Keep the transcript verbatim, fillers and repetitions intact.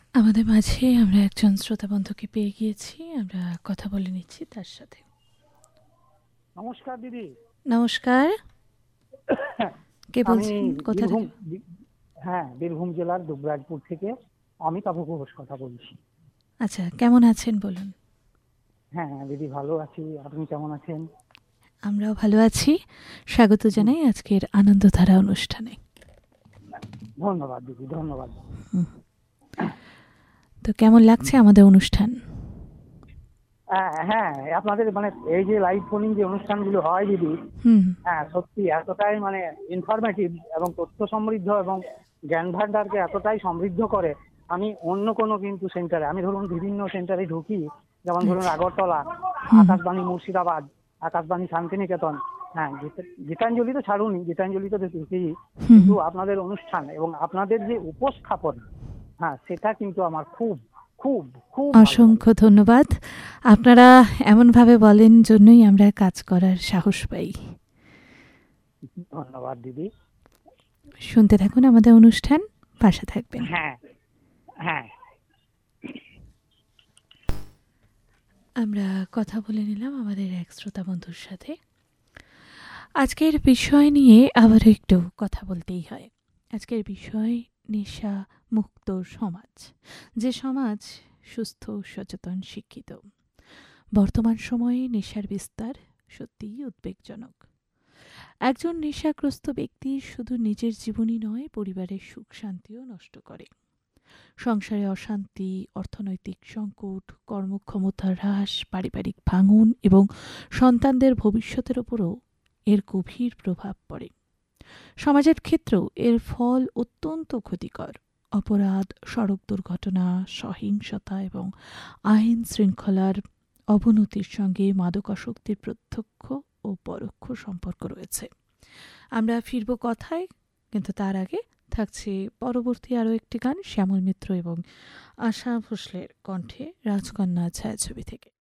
আমাদের মাঝে আমরা একজন শ্রোতা বন্ধুকে পেয়ে গিয়েছি, আমরা কথা বলে নিচ্ছি তার সাথে। নমস্কার দিদি। নমস্কার, কে আমি বলছেন, কোথা বীরভূম থেকে? বি- হ্যাঁ, বীরভূম জেলার দুবরাজপুর থেকে অমিতাভ ঘোষ কথা বলছি। আচ্ছা, কেমন আছেন বলুন? হ্যাঁ দিদি, ভালো আছি। আপনি কেমন আছেন? আমরাও ভালো আছি। স্বাগত হুম, জানাই আজকের আনন্দধারা অনুষ্ঠানে। ধন্যবাদ দিদি, ধন্যবাদ। হুম, তো কেমন লাগছে আমাদের অনুষ্ঠান? হ্যাঁ হ্যাঁ, আপনাদের মানে এই যে লাইভ ফোনিং যে অনুষ্ঠানগুলো হয় দিদি, হুম। হ্যাঁ সত্যি এতটাই মানে ইনফরমেটিভ এবং তথ্য সমৃদ্ধ এবং জ্ঞান ভান্ডারকে এতটাই সমৃদ্ধ করে। আমি অন্য কোনো কিন্তু সেন্টারে, আমি ধরুন বিভিন্ন সেন্টারে ঢুকি, যেমন ধরুন আচ্ছা। আগরতলা, হুম। আকাশবাণী মুর্শিদাবাদ, আকাশবাণী শান্তিনিকেতন, হ্যাঁ গীতা- গীতাঞ্জলি তো ছাড়ুনি, গীতাঞ্জলি তো দেখি, হুম। কিন্তু আপনাদের অনুষ্ঠান এবং আপনাদের যে উপস্থাপনা, হ্যাঁ সেটা কিন্তু আমার খুব খুব খুব ভালো লাগে। অসংখ্য ধন্যবাদ। আপনারা এমনভাবে বলেন জন্যই আমরা কাজ করার সাহস পাই। ধন্যবাদ দিদি। শুনতে থাকুন আমাদের অনুষ্ঠান, পাশে থাকবেন। হ্যাঁ হ্যাঁ। আমরা কথা বলে নিলাম আমাদের এক শ্রোতা বন্ধুর সাথে। আজকের বিষয় নিয়ে আবার একটু কথা বলতেই হয়। আজকের বিষয় নেশা মুক্ত সমাজ। যে সমাজ সুস্থ, সচেতন, শিক্ষিত। বর্তমান সময়ে নেশার বিস্তার সত্যিই উদ্বেগজনক। একজন নেশাগ্রস্ত ব্যক্তি শুধু নিজের জীবনই নয়, পরিবারের সুখ শান্তিও নষ্ট করে। সংসারে অশান্তি, অর্থনৈতিক সংকট, কর্মক্ষমতার হ্রাস, পারিবারিক ভাঙন এবং সন্তানদের ভবিষ্যতের উপরও এর গভীর প্রভাব পড়ে। সমাজের ক্ষেত্রেও এর ফল অত্যন্ত ক্ষতিকর। অপরাধ, সড়ক দুর্ঘটনা, সহিংসতা এবং আইন শৃঙ্খলার অবনতির সঙ্গে মাদকাসক্তির প্রত্যক্ষ ও পরোক্ষ সম্পর্ক রয়েছে। আমরা ফিরব কথায়, কিন্তু তার আগে থাকছে পরবর্তী আরও একটি গান, শ্যামল মিত্র এবং আশা ভোসলের কণ্ঠে, রাজকন্যা ছায়াছবি থেকে।